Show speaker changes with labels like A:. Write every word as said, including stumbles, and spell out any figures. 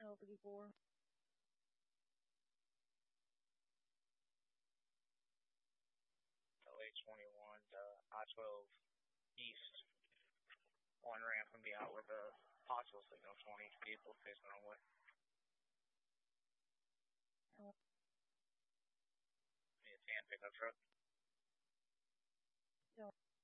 A: L fifty-four.
B: L eight twenty-one to I twelve east. One ramp and be out with a possible signal twenty vehicle facing our way.
A: Uh,
B: Be a tan pickup truck.
A: Yeah.